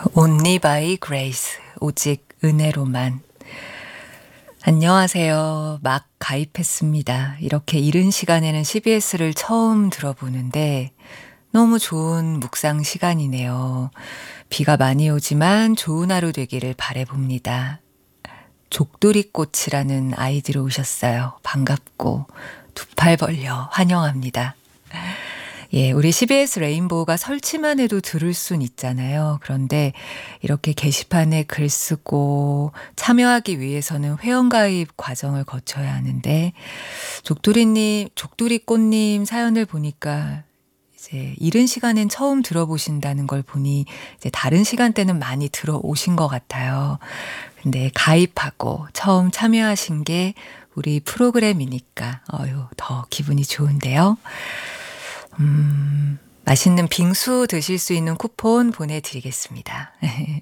Only by grace, 오직 은혜로만. 안녕하세요. 막 가입했습니다. 이렇게 이른 시간에는 CBS를 처음 들어보는데 너무 좋은 묵상 시간이네요. 비가 많이 오지만 좋은 하루 되기를 바라봅니다. 족두리꽃이라는 아이디로 오셨어요. 반갑고 두 팔 벌려 환영합니다. 예, 우리 CBS 레인보우가 설치만 해도 들을 순 있잖아요. 그런데 이렇게 게시판에 글 쓰고 참여하기 위해서는 회원가입 과정을 거쳐야 하는데 족두리꽃님 사연을 보니까 이제 이른 시간엔 처음 들어보신다는 걸 보니 이제 다른 시간대는 많이 들어오신 것 같아요. 근데 가입하고 처음 참여하신 게 우리 프로그램이니까 더 기분이 좋은데요. 맛있는 빙수 드실 수 있는 쿠폰 보내드리겠습니다.